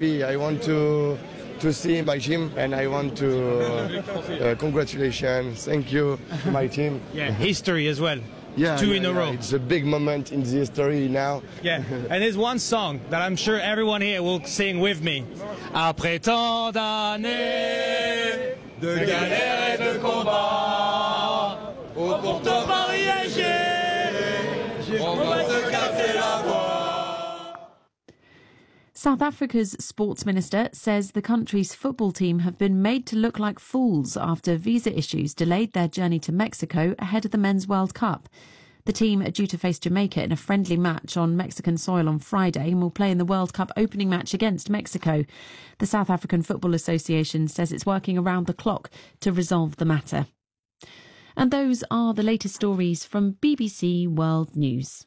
happy. I want to see my team, and I want to congratulations, thank you to my team. Yeah, history as well. Yeah, two in a row. It's a big moment in the history now. Yeah, and there's one song that I'm sure everyone here will sing with me. Après tant d'années de galères et de combats, au pourtant mariager, on va se casser la voix. South Africa's sports minister says the country's football team have been made to look like fools after visa issues delayed their journey to Mexico ahead of the Men's World Cup. The team are due to face Jamaica in a friendly match on Mexican soil on Friday and will play in the World Cup opening match against Mexico. The South African Football Association says it's working around the clock to resolve the matter. And those are the latest stories from BBC World News.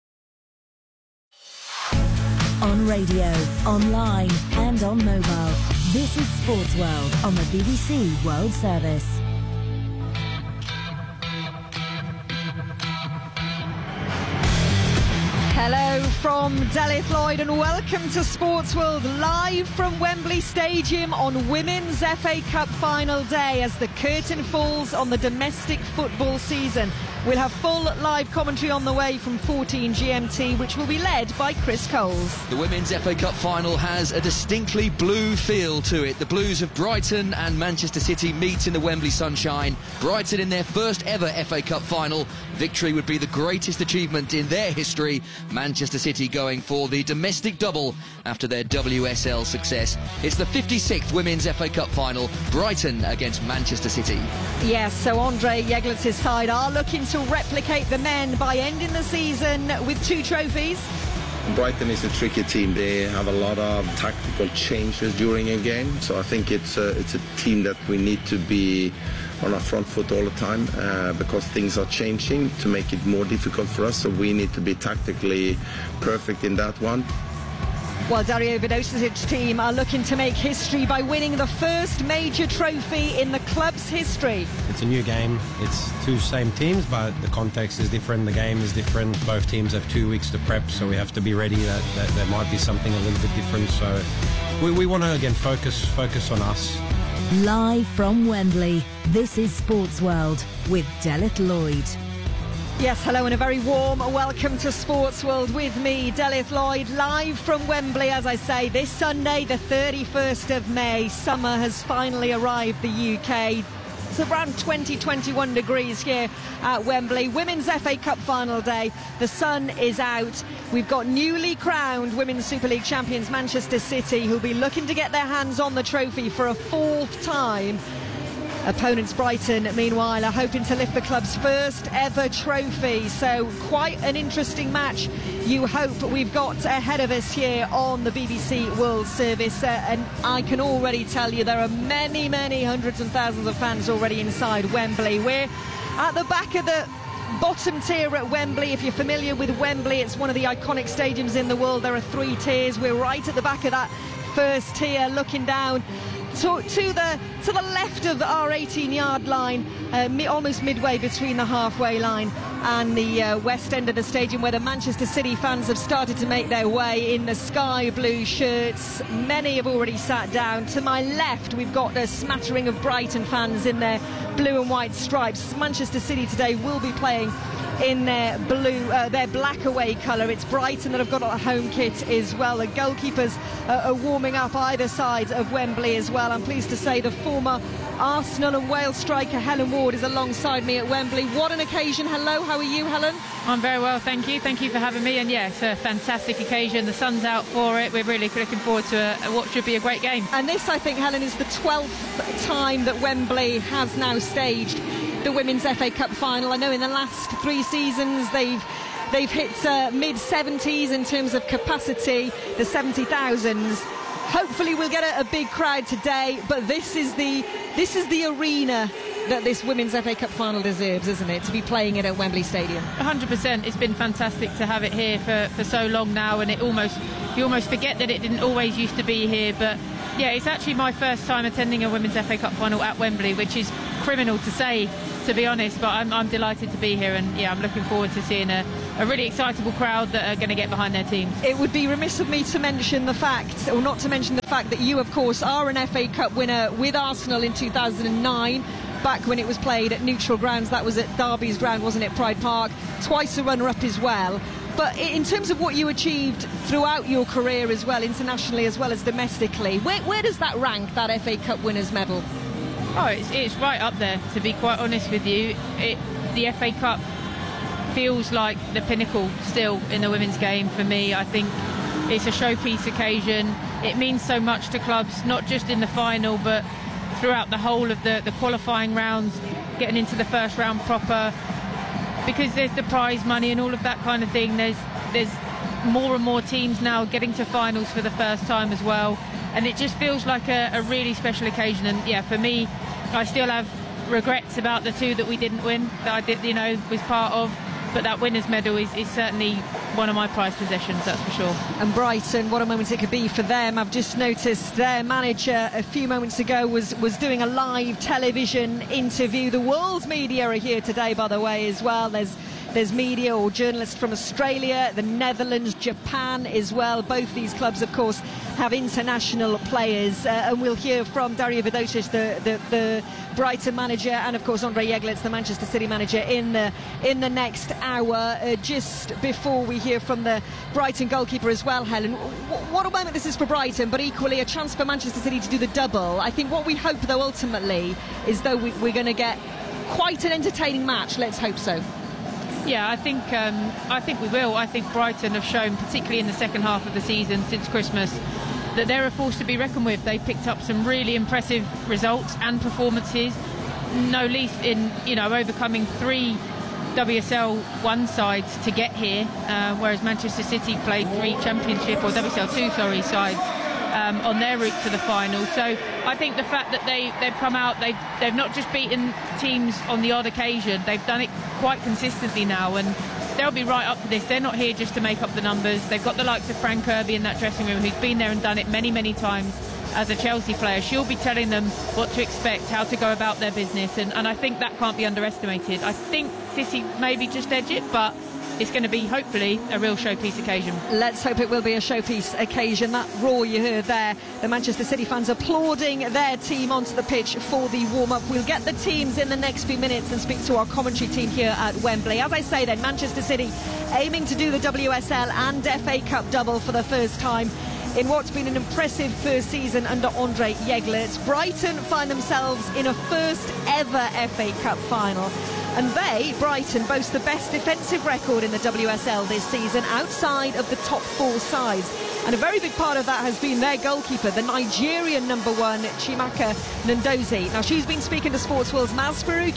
On radio, online and on mobile. This is Sports World on the BBC World Service. Hello from Delith Lloyd and welcome to Sports World live from Wembley Stadium on Women's FA Cup final day as the curtain falls on the domestic football season. We'll have full live commentary on the way from 14 GMT, which will be led by Chris Coles. The Women's FA Cup final has a distinctly blue feel to it. The Blues of Brighton and Manchester City meet in the Wembley sunshine. Brighton in their first ever FA Cup final. Victory would be the greatest achievement in their history. Manchester City going for the domestic double after their WSL success. It's the 56th Women's FA Cup final. Brighton against Manchester City. Yes, so Andre Jeglitz's side are looking to replicate the men by ending the season with 2 trophies. Brighton is a tricky team. They have a lot of tactical changes during a game, so I think it's a team that we need to be on our front foot all the time because things are changing to make it more difficult for us, so we need to be tactically perfect in that one. Well, Dario Vidosic's team are looking to make history by winning the first major trophy in the club's history. It's a new game. It's 2 same teams, but the context is different, the game is different. Both teams have 2 weeks to prep, so we have to be ready that there might be something a little bit different. So we want to, again, focus on us. Live from Wembley, this is Sports World with Delith Lloyd. Yes, hello and a very warm welcome to Sports World with me, Delith Lloyd, live from Wembley, as I say, this Sunday, the 31st of May. Summer has finally arrived the UK. It's around 21 degrees here at Wembley. Women's FA Cup final day. The sun is out. We've got newly crowned Women's Super League champions Manchester City, who'll be looking to get their hands on the trophy for a 4th time. Opponents Brighton, meanwhile, are hoping to lift the club's first ever trophy. So quite an interesting match, you hope, we've got ahead of us here on the BBC World Service. And I can already tell you there are many, many hundreds and thousands of fans already inside Wembley. We're at the back of the bottom tier at Wembley. If you're familiar with Wembley, it's one of the iconic stadiums in the world. There are 3 tiers. We're right at the back of that first tier, looking down to the left of our 18-yard line, almost midway between the halfway line and the west end of the stadium, where the Manchester City fans have started to make their way in the sky blue shirts. Many have already sat down. To my left, we've got a smattering of Brighton fans in their blue and white stripes. Manchester City today will be playing in their black away colour. It's Brighton that have got a home kit as well. The goalkeepers are warming up either side of Wembley as well. I'm pleased to say the former Arsenal and Wales striker Helen Ward is alongside me at Wembley. What an occasion. Hello, how are you, Helen? I'm very well, thank you. Thank you for having me. And yeah, it's a fantastic occasion. The sun's out for it. We're really looking forward to what should be a great game. And this, I think, Helen, is the 12th time that Wembley has now staged the Women's FA Cup final. I know in the last 3 seasons they've hit mid-70s in terms of capacity, the 70,000s. Hopefully we'll get a big crowd today, but this is the arena that this Women's FA Cup final deserves, isn't it, to be playing it at Wembley Stadium? 100%. It's been fantastic to have it here for so long now, and you almost forget that it didn't always used to be here. But yeah, it's actually my first time attending a Women's FA Cup final at Wembley, which is criminal to say, to be honest, but I'm delighted to be here, and yeah, I'm looking forward to seeing a a really excitable crowd that are going to get behind their teams. It would be remiss of me to mention the fact, or not to mention the fact, that you, of course, are an FA Cup winner with Arsenal in 2009. Back when it was played at neutral grounds. That was at Derby's ground, wasn't it, Pride Park? Twice a runner-up as well. But in terms of what you achieved throughout your career as well, internationally as well as domestically, where does that rank, that FA Cup winners' medal? Oh, it's right up there, to be quite honest with you. The FA Cup feels like the pinnacle still in the women's game for me. I think it's a showpiece occasion. It means so much to clubs, not just in the final, but throughout the whole of the qualifying rounds, getting into the first round proper, because there's the prize money and all of that kind of thing. There's more and more teams now getting to finals for the first time as well, and it just feels like a really special occasion. And yeah, for me, I still have regrets about the two that we didn't win, that I did, was part of. But that winner's medal is certainly one of my prized possessions, that's for sure. And Brighton, what a moment it could be for them. I've just noticed their manager a few moments ago was doing a live television interview. The world's media are here today, by the way, as well. There's media or journalists from Australia, the Netherlands, Japan as well. Both these clubs, of course, have international players. And we'll hear from Daria Vidosic, the Brighton manager, and of course Andre Jeglitz, the Manchester City manager, in the next hour. Just before we hear from the Brighton goalkeeper as well, Helen. What a moment this is for Brighton, but equally a chance for Manchester City to do the double. I think what we hope, though, ultimately, is though we're going to get quite an entertaining match. Let's hope so. Yeah, I think we will. I think Brighton have shown, particularly in the second half of the season since Christmas, that they're a force to be reckoned with. They picked up some really impressive results and performances, no least in overcoming 3 WSL 1 sides to get here, whereas Manchester City played 3 Championship or WSL 2 sides on their route to the final. So I think the fact that they've come out, they've not just beaten teams on the odd occasion, they've done it quite consistently now, and they'll be right up for this. They're not here just to make up the numbers. They've got the likes of Fran Kirby in that dressing room, who's been there and done it many, many times as a Chelsea player. She'll be telling them what to expect, how to go about their business, and I think that can't be underestimated. I think City maybe just edge it, but it's going to be, hopefully, a real showpiece occasion. Let's hope it will be a showpiece occasion. That roar you heard there, the Manchester City fans applauding their team onto the pitch for the warm-up. We'll get the teams in the next few minutes and speak to our commentary team here at Wembley. As I say then, Manchester City aiming to do the WSL and FA Cup double for the first time in what's been an impressive first season under Andre Jeglitz. Brighton find themselves in a first ever FA Cup final. And they, Brighton, boast the best defensive record in the WSL this season outside of the top 4 sides. And a very big part of that has been their goalkeeper, the Nigerian #1, Chimaka Ndozi. Now, she's been speaking to Sports World's Maz Faruqi